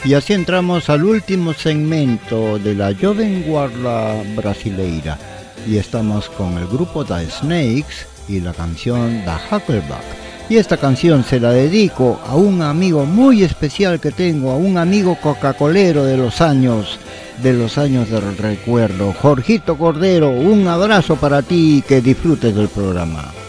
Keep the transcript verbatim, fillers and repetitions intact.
Y así entramos al último segmento de la Jovem Guarda Brasileira. Y estamos con el grupo The Snakes y la canción The Huckleback. Y esta canción se la dedico a un amigo muy especial que tengo, a un amigo coca-colero de los años, de los años del recuerdo. Jorgito Cordero, un abrazo para ti y que disfrutes del programa.